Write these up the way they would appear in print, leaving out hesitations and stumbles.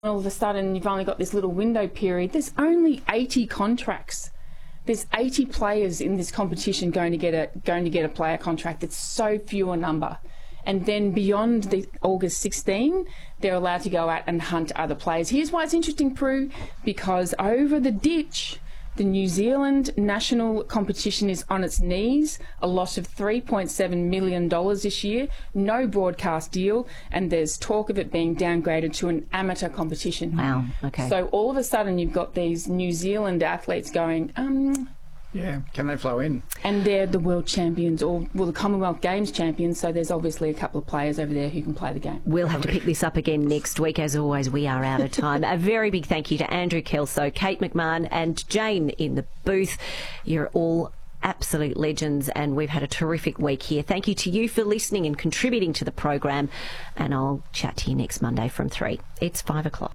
all of a sudden you've only got this little window period. There's only 80 contracts. There's 80 players in this competition going to get a player contract. It's so few a number. And then beyond the August 16, they're allowed to go out and hunt other players. Here's why it's interesting, Prue, because over the ditch, the New Zealand national competition is on its knees, a loss of $3.7 million this year, no broadcast deal, and there's talk of it being downgraded to an amateur competition. Wow, okay. So all of a sudden you've got these New Zealand athletes going, yeah, can they flow in? And they're the world champions, or the Commonwealth Games champions, so there's obviously a couple of players over there who can play the game. We'll have to pick this up again next week. As always, we are out of time. A very big thank you to Andrew Kelso, Kate McMahon and Jane in the booth. You're all absolute legends, and we've had a terrific week here. Thank you to you for listening and contributing to the program, and I'll chat to you next Monday from 3. It's 5 o'clock.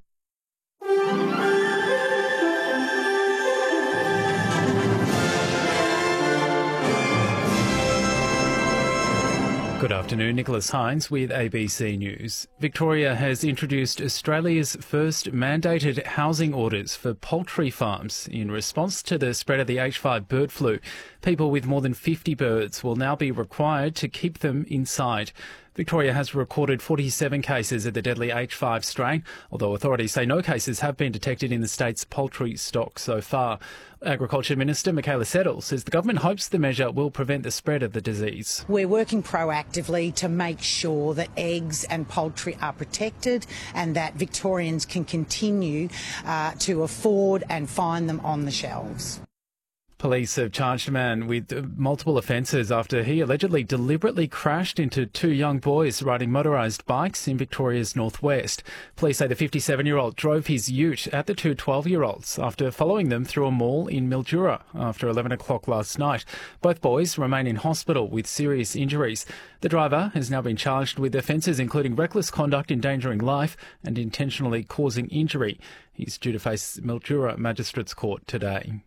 Good afternoon, Nicholas Hines with ABC News. Victoria has introduced Australia's first mandated housing orders for poultry farms in response to the spread of the H5 bird flu. People with more than 50 birds will now be required to keep them inside. Victoria has recorded 47 cases of the deadly H5 strain, although authorities say no cases have been detected in the state's poultry stock so far. Agriculture Minister Michaela Settle says the government hopes the measure will prevent the spread of the disease. We're working proactively to make sure that eggs and poultry are protected and that Victorians can continue to afford and find them on the shelves. Police have charged a man with multiple offences after he allegedly deliberately crashed into two young boys riding motorised bikes in Victoria's northwest. Police say the 57-year-old drove his ute at the two 12-year-olds after following them through a mall in Mildura after 11 o'clock last night. Both boys remain in hospital with serious injuries. The driver has now been charged with offences including reckless conduct, endangering life and intentionally causing injury. He's due to face Mildura Magistrates Court today.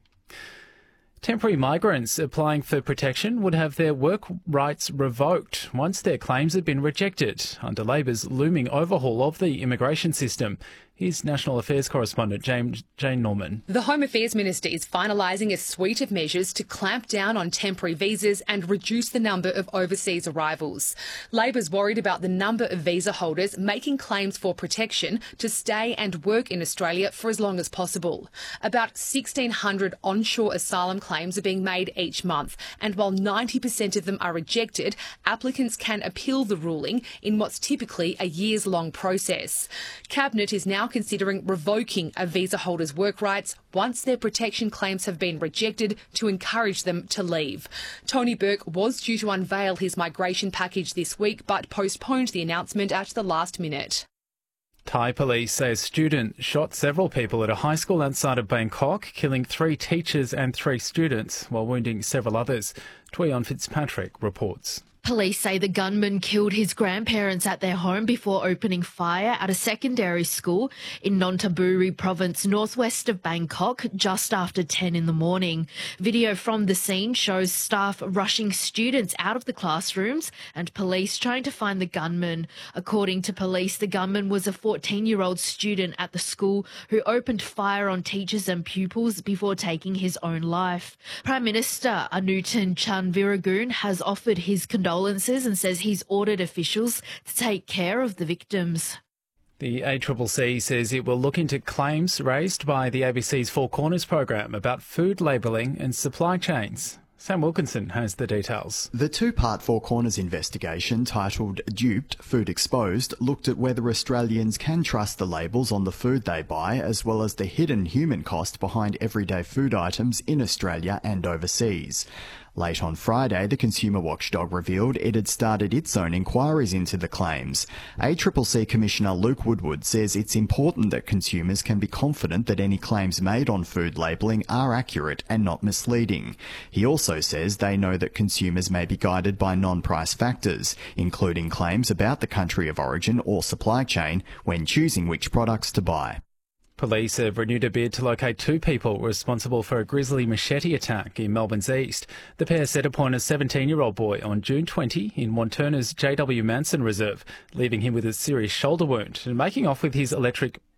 Temporary migrants applying for protection would have their work rights revoked once their claims had been rejected under Labor's looming overhaul of the immigration system. Here's National Affairs correspondent Jane Norman. The Home Affairs Minister is finalising a suite of measures to clamp down on temporary visas and reduce the number of overseas arrivals. Labor's worried about the number of visa holders making claims for protection to stay and work in Australia for as long as possible. About 1,600 onshore asylum claims are being made each month, and while 90% of them are rejected, applicants can appeal the ruling in what's typically a years-long process. Cabinet is now considering revoking a visa holder's work rights once their protection claims have been rejected to encourage them to leave. Tony Burke was due to unveil his migration package this week but postponed the announcement at the last minute. Thai police say a student shot several people at a high school outside of Bangkok, killing 3 teachers and 3 students while wounding several others. Tuyon Fitzpatrick reports. Police say the gunman killed his grandparents at their home before opening fire at a secondary school in Nonthaburi province northwest of Bangkok just after 10 in the morning. Video from the scene shows staff rushing students out of the classrooms and police trying to find the gunman. According to police, the gunman was a 14-year-old student at the school who opened fire on teachers and pupils before taking his own life. Prime Minister Anutin Chanvirakul has offered his condolences and says he's ordered officials to take care of the victims. The ACCC says it will look into claims raised by the ABC's Four Corners program about food labelling and supply chains. Sam Wilkinson has the details. The two-part Four Corners investigation, titled Duped, Food Exposed, looked at whether Australians can trust the labels on the food they buy, as well as the hidden human cost behind everyday food items in Australia and overseas. Late on Friday, the consumer watchdog revealed it had started its own inquiries into the claims. ACCC Commissioner Luke Woodward says it's important that consumers can be confident that any claims made on food labelling are accurate and not misleading. He also says they know that consumers may be guided by non-price factors, including claims about the country of origin or supply chain when choosing which products to buy. Police have renewed a bid to locate 2 people responsible for a grisly machete attack in Melbourne's east. The pair set upon a 17-year-old boy on June 20 in Wantirna's JW Manson Reserve, leaving him with a serious shoulder wound and making off with his electric